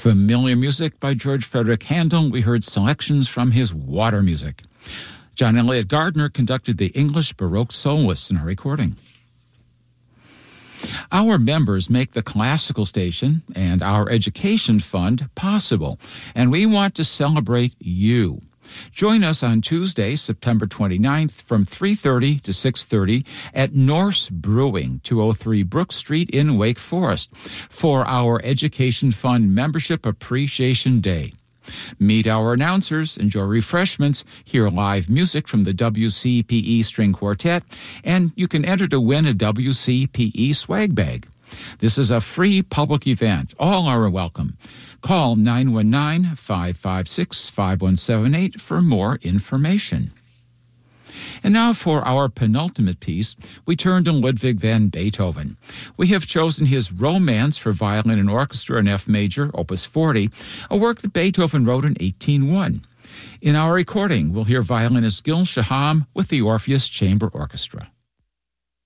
Familiar music by George Frederick Handel. We heard selections from his Water music. John Elliott Gardner conducted the English Baroque soloists in our recording. Our members make the Classical Station and our Education Fund possible, and we want to celebrate you. Join us on Tuesday, September 29th from 3:30 to 6:30 at Norse Brewing, 203 Brook Street in Wake Forest, for our Education Fund Membership Appreciation Day. Meet our announcers, enjoy refreshments, hear live music from the WCPE String Quartet, and you can enter to win a WCPE swag bag. This is a free public event. All are welcome. Call 919-556-5178 for more information. And now for our penultimate piece, we turn to Ludwig van Beethoven. We have chosen his Romance for Violin and Orchestra in F major, Opus 40, a work that Beethoven wrote in 1801. In our recording, we'll hear violinist Gil Shaham with the Orpheus Chamber Orchestra.